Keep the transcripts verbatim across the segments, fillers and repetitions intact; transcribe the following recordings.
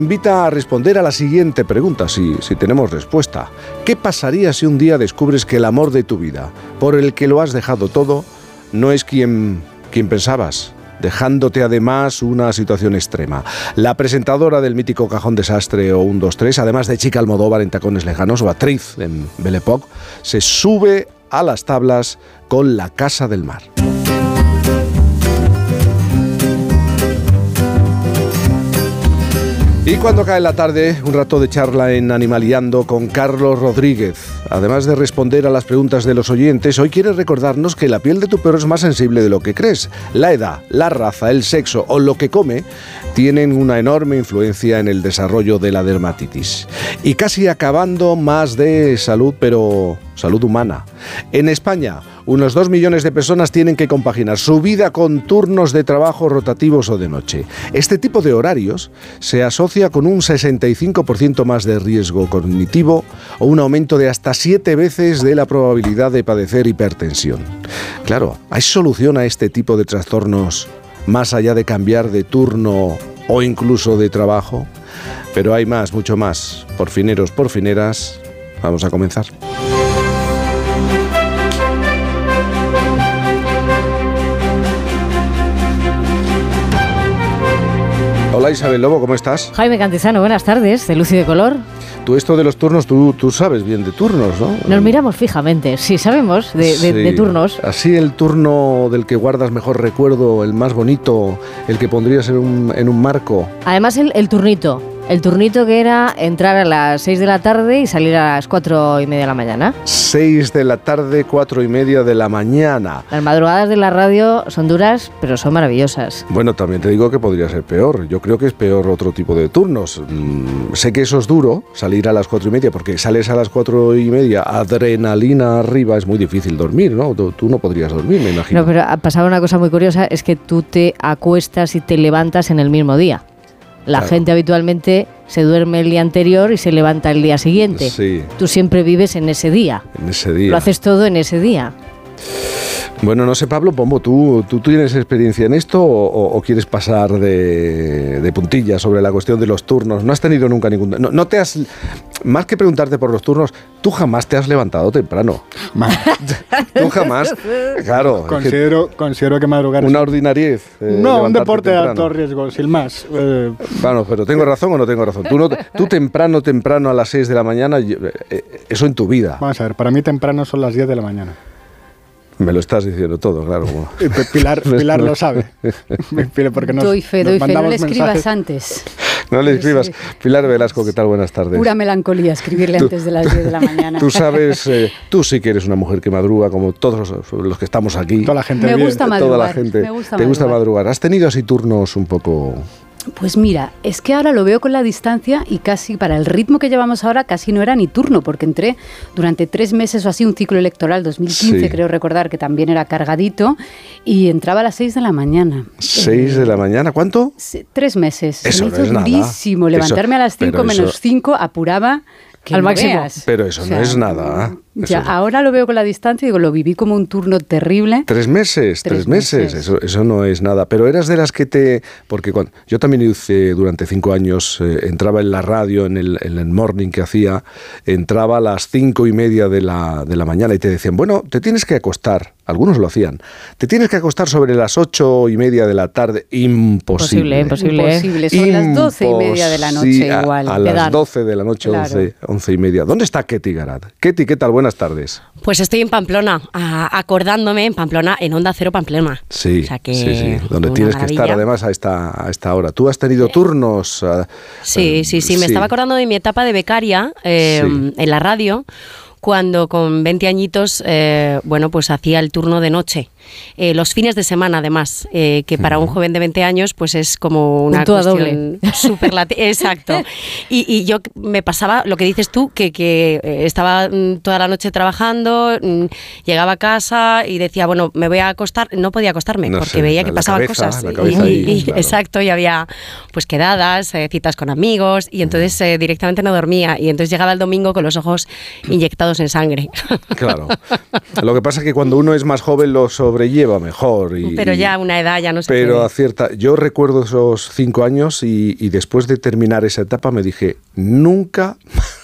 Invita a responder a la siguiente pregunta, si, si tenemos respuesta. ¿Qué pasaría si un día descubres que el amor de tu vida, por el que lo has dejado todo, no es quien, quien pensabas, dejándote además una situación extrema? La presentadora del mítico Cajón Desastre o un dos tres, además de Chica Almodóvar en Tacones Lejanos o actriz en Belle Époque, se sube a las tablas con La Casa del Mar. Y cuando cae la tarde, un rato de charla en Animaliando con Carlos Rodríguez. Además de responder a las preguntas de los oyentes, hoy quiere recordarnos que la piel de tu perro es más sensible de lo que crees. La edad, la raza, el sexo o lo que come tienen una enorme influencia en el desarrollo de la dermatitis. Y casi acabando, más de salud, pero salud humana. En España, unos dos millones de personas tienen que compaginar su vida con turnos de trabajo rotativos o de noche. Este tipo de horarios se asocia con un sesenta y cinco por ciento más de riesgo cognitivo o un aumento de hasta siete veces de la probabilidad de padecer hipertensión. Claro, ¿hay solución a este tipo de trastornos más allá de cambiar de turno o incluso de trabajo? Pero hay más, mucho más. Porfineros, porfineras, vamos a comenzar. Hola Isabel Lobo, ¿cómo estás? Jaime Cantizano, buenas tardes, de Luz y de Color. Tú esto de los turnos, tú, tú sabes bien de turnos, ¿no? Nos miramos fijamente, sí, sabemos de, sí. de, de turnos. Así el turno del que guardas mejor recuerdo, el más bonito, el que pondrías en un, en un marco. Además el, el turnito, el turnito que era entrar a las seis de la tarde y salir a las cuatro y media de la mañana. seis de la tarde, cuatro y media de la mañana. Las madrugadas de la radio son duras, pero son maravillosas. Bueno, también te digo que podría ser peor. Yo creo que es peor otro tipo de turnos. Mm, sé que eso es duro, salir a las cuatro y media, porque sales a las cuatro y media, adrenalina arriba, es muy difícil dormir, ¿no? Tú, tú no podrías dormir, me imagino. No, pero ha pasado una cosa muy curiosa, es que tú te acuestas y te levantas en el mismo día. La claro. gente habitualmente se duerme el día anterior y se levanta el día siguiente. Sí. Tú siempre vives en ese día. En ese día. Lo haces todo en ese día. Bueno, no sé, Pablo Pombo, ¿tú, tú tienes experiencia en esto o, o quieres pasar de, de puntillas sobre la cuestión de los turnos? ¿No has tenido nunca ningún... No, no te has... Más que preguntarte por los turnos, tú jamás te has levantado temprano. Tú jamás. Claro. Considero, que considero que madrugar una ordinariez. Eh, no, un deporte temprano. De alto riesgo, sin más. Eh, bueno, pero ¿tengo razón o no tengo razón? Tú, no, tú temprano, temprano a las seis de la mañana, eso en tu vida. Vamos a ver, para mí temprano son las diez de la mañana. Me lo estás diciendo todo, claro. Pilar, Pilar lo sabe. Porque nos, doy fe, nos doy fe, no le escribas mensajes. antes. No le escribas. Sí. Pilar Velasco, ¿qué tal? Buenas tardes. Pura melancolía escribirle tú, antes de las diez de la mañana. Tú sabes, eh, tú sí que eres una mujer que madruga, como todos los, los que estamos aquí. Toda la gente me bien. gusta madrugar. Toda la gente. Me gusta ¿Te madrugar. gusta madrugar? ¿Has tenido así turnos un poco...? Pues mira, es que ahora lo veo con la distancia y casi para el ritmo que llevamos ahora casi no era ni turno, porque entré durante tres meses o así un ciclo electoral, dos mil quince sí. creo recordar, que también era cargadito, y entraba a las seis de la mañana. ¿Seis de la mañana? ¿Cuánto? Sí, tres meses. Eso me no hizo es durísimo. Nada. Levantarme eso, a las cinco menos eso... cinco, apuraba... Que al no máximo. Veas. Pero eso o sea, no es nada. Ya, eso... ahora lo veo con la distancia y digo, lo viví como un turno terrible. Tres meses, tres, tres meses, meses. Eso, eso no es nada. Pero eras de las que te... Porque cuando, yo también hice durante cinco años, eh, entraba en la radio, en el, en el morning que hacía, entraba a las cinco y media de la, de la mañana y te decían, bueno, te tienes que acostar. Algunos lo hacían. Te tienes que acostar sobre las ocho y media de la tarde. Imposible. Imposible, imposible. Imposible. Son Imposible. las doce y media de la noche a, igual. A las doce de la noche, claro. once, once y media. ¿Dónde está Ketty Garat? Ketty, ¿qué tal? Buenas tardes. Pues estoy en Pamplona, a, acordándome en Pamplona, en Onda Cero Pamplona. Sí, o sea que sí, sí. Donde tienes maravilla. que estar además a esta, a esta hora. ¿Tú has tenido sí. turnos? Uh, sí, sí, sí. Me sí. estaba acordando de mi etapa de becaria eh, sí. en la radio, cuando con veinte añitos, eh, bueno, pues hacía el turno de noche. Eh, los fines de semana, además, eh, que para uh-huh. un joven de veinte años, pues es como una Punto cuestión superlativa. Exacto. Y, y yo me pasaba lo que dices tú, que, que estaba toda la noche trabajando, llegaba a casa y decía, bueno, me voy a acostar. No podía acostarme no porque sé, veía que pasaban cabeza, cosas. La cabeza y, ahí, y, claro. Exacto, y había pues quedadas, eh, citas con amigos, y entonces eh, directamente no dormía. Y entonces llegaba el domingo con los ojos inyectados en sangre. Claro. Lo que pasa es que cuando uno es más joven, los sobrelleva mejor. Y, pero ya a una edad ya no se Pero puede. acierta. Yo recuerdo esos cinco años y, y después de terminar esa etapa me dije, nunca,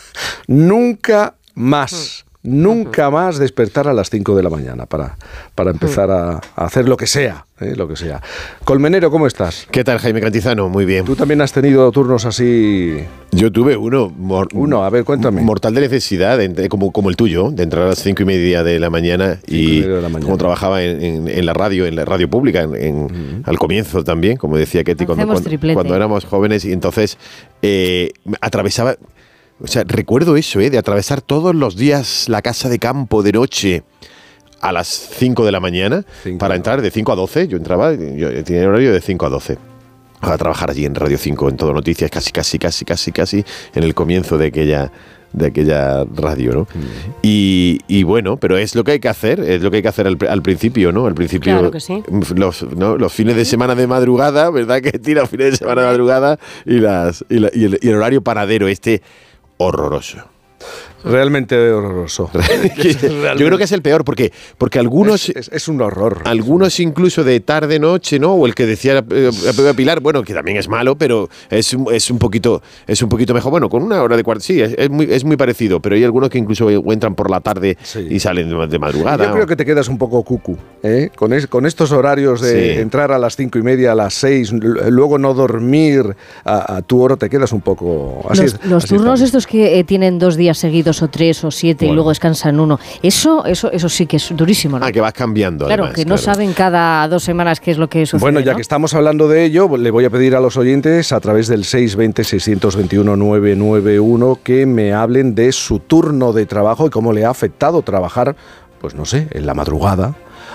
nunca más. Nunca más despertar a las cinco de la mañana para, para empezar a, a hacer lo que sea, ¿eh? lo que sea. Colmenero, ¿cómo estás? ¿Qué tal, Jaime Cantizano? Muy bien. ¿Tú también has tenido turnos así? Yo tuve uno. Mor- Uno, a ver, cuéntame. Mortal de necesidad, de, de, como, como el tuyo, de entrar a las cinco y media de la mañana. Y, y de la mañana. Como trabajaba en, en, en la radio, en la radio pública, en, en, uh-huh. al comienzo también, como decía Ketty, cuando, cuando, cuando éramos jóvenes. Y entonces eh, atravesaba... O sea, recuerdo eso, ¿eh? De atravesar todos los días la casa de campo de noche a las cinco de la mañana cinco, para entrar de cinco a doce. Yo entraba, yo tenía horario de cinco a doce. A trabajar allí en Radio cinco, en Todo Noticias, casi, casi, casi, casi, casi en el comienzo de aquella, de aquella radio, ¿no? Uh-huh. Y, y bueno, pero es lo que hay que hacer, es lo que hay que hacer al, al principio, ¿no? Al principio, claro que sí. los, ¿no? los fines de semana de madrugada, ¿verdad? Que tira los fines de semana de madrugada y, las, y, la, y, el, y el horario paradero este... horroroso. Realmente horroroso. Yo creo que es el peor, porque, porque algunos... Es, es, es un horror. Algunos incluso de tarde-noche, ¿no? O el que decía eh, Pilar, bueno, que también es malo, pero es, es, un poquito, es un poquito mejor. Bueno, con una hora de cuarto, sí, es, es, muy, es muy parecido, pero hay algunos que incluso entran por la tarde sí. y salen de, de madrugada. Yo creo que te quedas un poco cucu, ¿eh? Con, es, con estos horarios de sí. entrar a las cinco y media, a las seis, luego no dormir a, a tu hora, te quedas un poco... Así los es, los así turnos está. estos que eh, tienen dos días seguidos o tres o siete bueno. y luego descansan uno, eso eso eso sí que es durísimo, ¿no? Ah, que vas cambiando. Claro, además, que no claro. saben cada dos semanas qué es lo que sucede. Bueno, ya ¿no? que estamos hablando de ello, le voy a pedir a los oyentes a través del seis dos cero, seis dos uno, nueve nueve uno que me hablen de su turno de trabajo y cómo le ha afectado trabajar, pues no sé, en la madrugada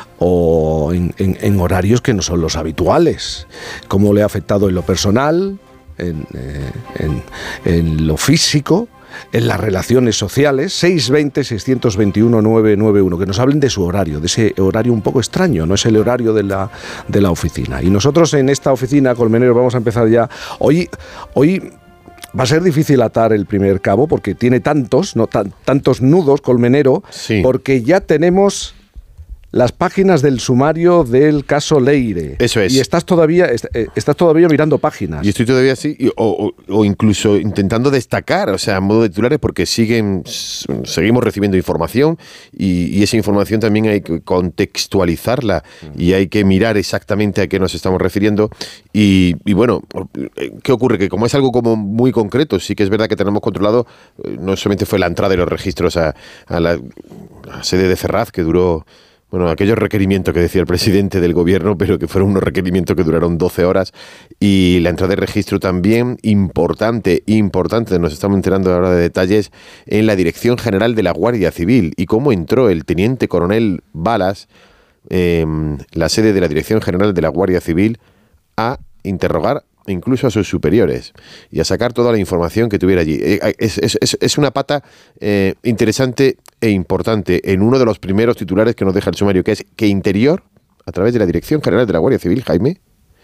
o en, en, en horarios que no son los habituales. Cómo le ha afectado en lo personal, en, eh, en, en lo físico, en las relaciones sociales. Seis dos cero, seis dos uno, nueve nueve uno, que nos hablen de su horario, de ese horario un poco extraño, no es el horario de la, de la oficina. Y nosotros en esta oficina, Colmenero, vamos a empezar ya. Hoy, hoy va a ser difícil atar el primer cabo, porque tiene tantos, no tan, tantos nudos, Colmenero, sí. porque ya tenemos... las páginas del sumario del caso Leire. Eso es. Y estás todavía, est- estás todavía mirando páginas. Y estoy todavía así, o, o, o incluso intentando destacar, o sea, a modo de titulares, porque siguen, seguimos recibiendo información y, y esa información también hay que contextualizarla y hay que mirar exactamente a qué nos estamos refiriendo. Y, y bueno, ¿qué ocurre? Que como es algo como muy concreto, sí que es verdad que tenemos controlado, no solamente fue la entrada de los registros a, a, la, a la sede de Ferraz, que duró... Bueno, aquellos requerimientos que decía el presidente del gobierno, pero que fueron unos requerimientos que duraron doce horas, y la entrada de registro también importante, importante, nos estamos enterando ahora de detalles, en la Dirección General de la Guardia Civil, y cómo entró el teniente coronel Balas, eh, la sede de la Dirección General de la Guardia Civil, a interrogar incluso a sus superiores y a sacar toda la información que tuviera allí. Es, es, es, es una pata eh, interesante e importante en uno de los primeros titulares que nos deja el sumario, que es que Interior, a través de la Dirección General de la Guardia Civil, Jaime,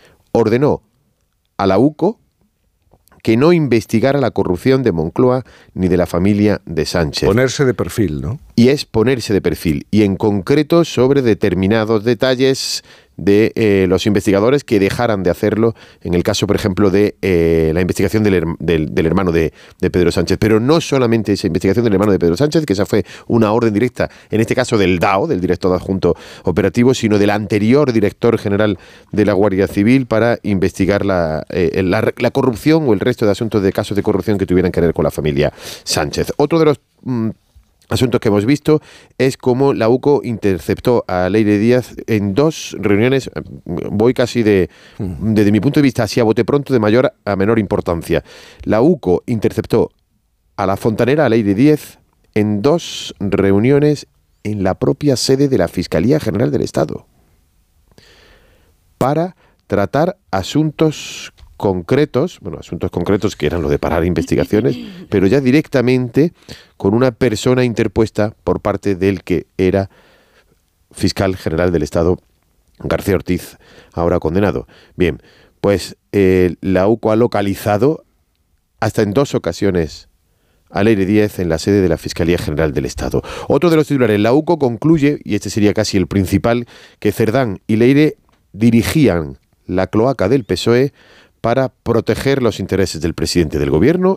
ordenó a la U C O que no investigara la corrupción de Moncloa ni de la familia de Sánchez. Ponerse de perfil, ¿no? Y es ponerse de perfil, y en concreto sobre determinados detalles de eh, los investigadores que dejaran de hacerlo en el caso, por ejemplo, de eh, la investigación del, del, del hermano de, de Pedro Sánchez. Pero no solamente esa investigación del hermano de Pedro Sánchez, que esa fue una orden directa, en este caso del D A O, del director adjunto operativo, sino del anterior director general de la Guardia Civil para investigar la, eh, la, la corrupción o el resto de asuntos de casos de corrupción que tuvieran que ver con la familia Sánchez. Otro de los... Mmm, asuntos que hemos visto es cómo la U C O interceptó a Leire Díaz en dos reuniones, voy casi de, desde mi punto de vista, así a bote pronto, de mayor a menor importancia. La U C O interceptó a la fontanera, a Leire Díaz, en dos reuniones en la propia sede de la Fiscalía General del Estado para tratar asuntos concretos, bueno, asuntos concretos que eran lo de parar investigaciones, pero ya directamente con una persona interpuesta por parte del que era fiscal general del Estado, García Ortiz, ahora condenado. Bien, pues eh, la U C O ha localizado hasta en dos ocasiones a Leire Díez en la sede de la Fiscalía General del Estado. Otro de los titulares, la UCO concluye, y este sería casi el principal, que Cerdán y Leire dirigían la cloaca del P S O E para proteger los intereses del presidente del gobierno